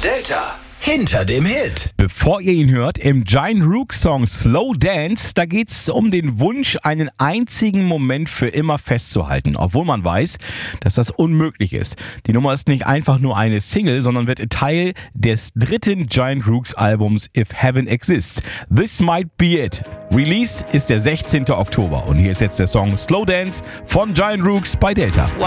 Delta. Hinter dem Hit. Bevor ihr ihn hört, im Giant Rooks Song Slow Dance, da geht es um den Wunsch, einen einzigen Moment für immer festzuhalten, obwohl man weiß, dass das unmöglich ist. Die Nummer ist nicht einfach nur eine Single, sondern wird Teil des dritten Giant Rooks Albums If Heaven Exists. This Might Be It. Release ist der 16. Oktober und hier ist jetzt der Song Slow Dance von Giant Rooks bei Delta.